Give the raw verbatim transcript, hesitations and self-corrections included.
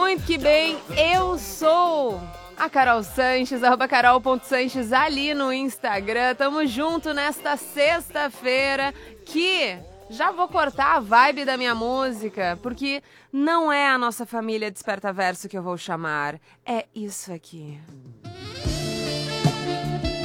muito que bem, eu sou a Carol Sanches, arroba carol ponto sanches ali no Instagram. Tamo junto nesta sexta-feira que já vou cortar a vibe da minha música, porque não é a nossa família Desperta Verso que eu vou chamar, é isso aqui.